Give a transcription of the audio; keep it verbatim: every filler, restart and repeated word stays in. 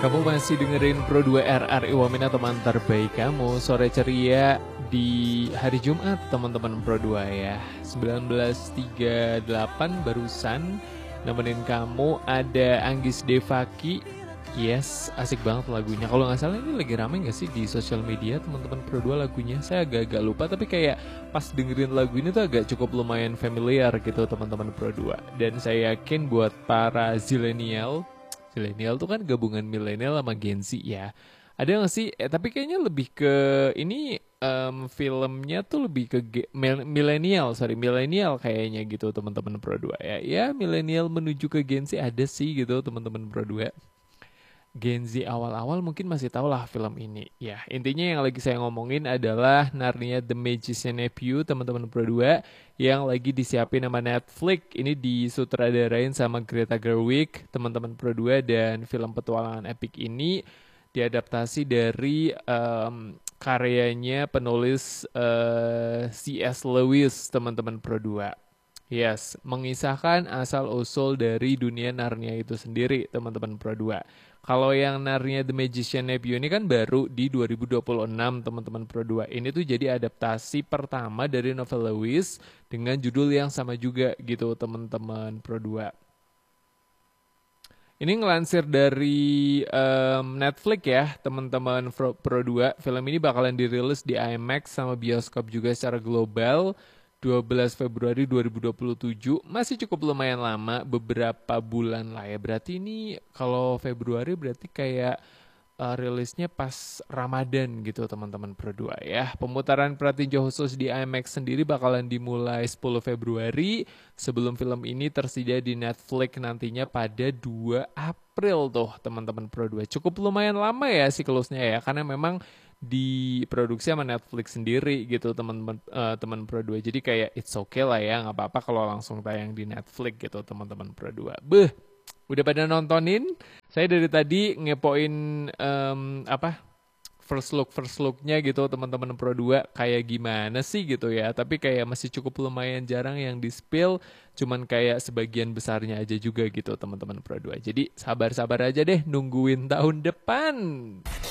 Kamu masih dengerin Pro dua R R I Wamena, teman terbaik kamu. Sore ceria di hari Jumat teman-teman Pro dua ya. sembilan belas tiga puluh delapan barusan nemenin kamu ada Anggis Devaki. Yes, asik banget lagunya. Kalau nggak salah ini lagi rame nggak sih di sosial media teman-teman Pro dua lagunya? Saya agak-agak lupa, tapi kayak pas dengerin lagu ini tuh agak cukup lumayan familiar gitu teman-teman Pro dua. Dan saya yakin buat para zilenial, zilenial tuh kan gabungan milenial sama Gen Z ya. Ada nggak sih? Eh, tapi kayaknya lebih ke ini em, filmnya tuh lebih ke ge- mil- milenial, sorry milenial kayaknya gitu teman-teman Pro dua ya. Ya milenial menuju ke Gen Z ada sih gitu teman-teman Pro dua. Gen Z awal-awal mungkin masih tahu lah film ini. Ya, intinya yang lagi saya ngomongin adalah Narnia The Magician Nephew, teman-teman Pro dua, yang lagi disiapin sama Netflix. Ini disutradarain sama Greta Gerwig, teman-teman Pro dua, dan film petualangan epic ini diadaptasi dari em, karyanya penulis eh, C S. Lewis, teman-teman Pro dua. Yes, mengisahkan asal-usul dari dunia Narnia itu sendiri, teman-teman Pro dua. Kalau yang Narnia The Magician Nephew ini kan baru di dua ribu dua puluh enam, teman-teman Pro dua. Ini tuh jadi adaptasi pertama dari novel Lewis dengan judul yang sama juga gitu, teman-teman Pro dua. Ini ngelansir dari em, Netflix ya, teman-teman Pro, Pro dua. Film ini bakalan dirilis di IMAX sama bioskop juga secara global dua belas Februari dua ribu dua puluh tujuh. Masih cukup lumayan lama, beberapa bulan lah ya. Berarti ini kalau Februari berarti kayak eh, rilisnya pas Ramadan gitu teman-teman Pro dua ya. Pemutaran pratinjau khusus di IMAX sendiri bakalan dimulai sepuluh Februari sebelum film ini tersedia di Netflix nantinya pada dua April tuh teman-teman Pro dua. Cukup lumayan lama ya siklusnya ya, karena memang diproduksi sama Netflix sendiri gitu teman-teman eh, teman Pro dua. Jadi kayak it's okay lah ya, nggak apa-apa kalau langsung tayang di Netflix gitu teman-teman Pro dua. Beh, udah pada nontonin? Saya dari tadi ngepoin em, apa first look first looknya gitu teman-teman Pro dua kayak gimana sih gitu ya. Tapi kayak masih cukup lumayan jarang yang di spill, cuman kayak sebagian besarnya aja juga gitu teman-teman Pro dua. Jadi sabar-sabar aja deh nungguin tahun depan.